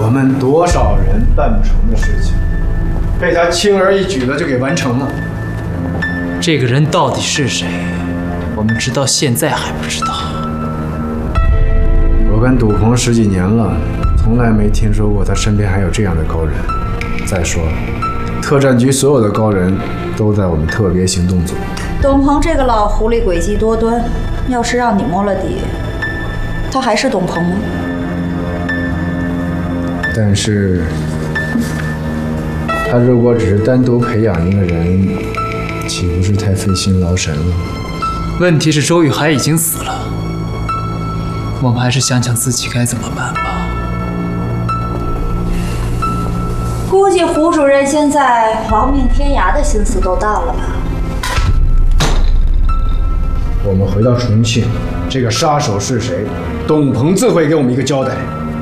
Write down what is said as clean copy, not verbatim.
我们多少人办不成的事情，被他轻而易举的就给完成了。 这个人到底是谁？我们直到现在还不知道。 我跟赌鹏10几年了，从来没听说过他身边还有这样的高人。再说了，特战局所有的高人都在我们特别行动组。 董鹏这个老狐狸诡计多端，要是让你摸了底，他还是董鹏吗？ 但是，他如果只是单独培养一个人，岂不是太费心劳神了？ 问题是周玉海已经死了，我们还是想想自己该怎么办吧。 估计胡主任现在亡命天涯的心思都到了吧？ 我们回到重庆，这个杀手是谁？董鹏自会给我们一个交代。